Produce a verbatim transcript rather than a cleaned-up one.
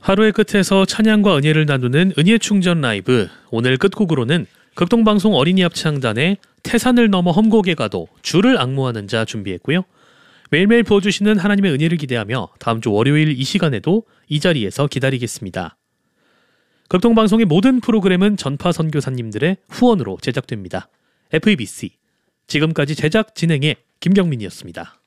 하루의 끝에서 찬양과 은혜를 나누는 은혜 충전 라이브. 오늘 끝곡으로는 극동방송 어린이 합창단의 태산을 넘어 험곡에 가도 주를 앙모하는 자 준비했고요. 매일매일 부어주시는 하나님의 은혜를 기대하며 다음 주 월요일 이 시간에도 이 자리에서 기다리겠습니다. 극동방송의 모든 프로그램은 전파 선교사님들의 후원으로 제작됩니다. 에프이비씨. 지금까지 제작 진행의 김경민이었습니다.